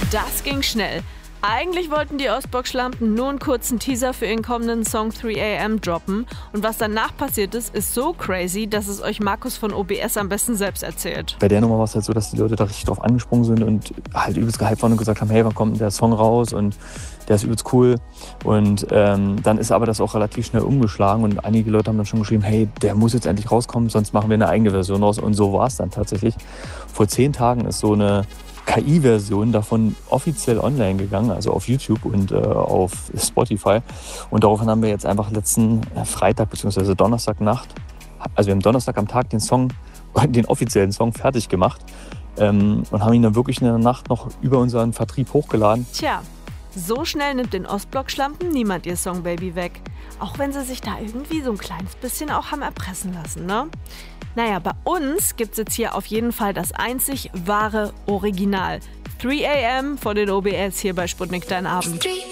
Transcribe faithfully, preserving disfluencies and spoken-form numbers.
Das ging schnell. Eigentlich wollten die Ostblock-Schlampen nur einen kurzen Teaser für ihren kommenden Song three a m droppen. Und was danach passiert ist, ist so crazy, dass es euch Markus von O B S am besten selbst erzählt. Bei der Nummer war es halt so, dass die Leute da richtig drauf angesprungen sind und halt übelst gehypt waren und gesagt haben, hey, wann kommt denn der Song raus? Und der ist übelst cool. Und ähm, dann ist aber das auch relativ schnell umgeschlagen und einige Leute haben dann schon geschrieben, hey, der muss jetzt endlich rauskommen, sonst machen wir eine eigene Version raus. Und so war es dann tatsächlich. Vor zehn Tagen ist so eine K I-Version davon offiziell online gegangen, also auf YouTube und äh, auf Spotify. Und daraufhin haben wir jetzt einfach letzten Freitag bzw. Donnerstagnacht, also wir haben Donnerstag am Tag den Song, den offiziellen Song fertig gemacht ähm, und haben ihn dann wirklich in der Nacht noch über unseren Vertrieb hochgeladen. Tja, so schnell nimmt den Ostblock-Schlampen niemand ihr Song Baby weg. Auch wenn sie sich da irgendwie so ein kleines bisschen auch haben erpressen lassen, ne? Naja, bei uns gibt's jetzt hier auf jeden Fall das einzig wahre Original. three a m von den O B S hier bei Sputnik Dein Abend.